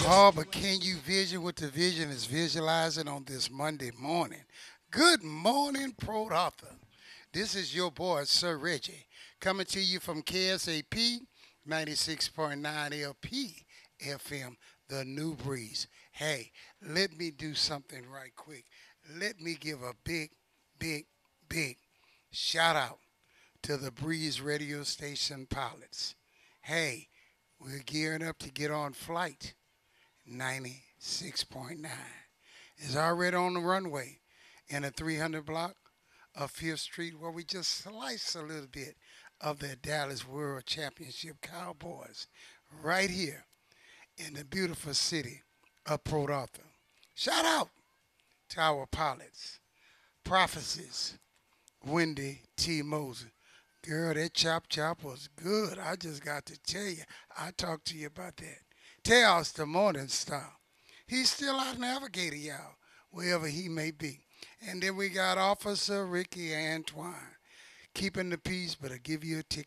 Oh, but can you vision what the vision is visualizing on this Monday morning? Good morning, Pro Arthur. This is your boy, Sir Reggie, coming to you from KSAP 96.9 LP FM, the new breeze. Hey, let me do something right quick. Let me give a big, big shout out to the Breeze radio station pilots. Hey, we're gearing up to get on flight 96.9. Is already on the runway in a 300 block of Fifth Street where we just slice a little bit of the Dallas World Championship Cowboys right here in the beautiful city of Port Arthur. Shout out to our pilots, Prophecies, Wendy T. Moses. Girl, that chop chop was good. I just got to tell you, I talked to you about that. Chaos the Morning Star. He's still out navigating y'all, wherever he may be. And then we got Officer Ricky Antoine, keeping the peace, but I'll give you a ticket.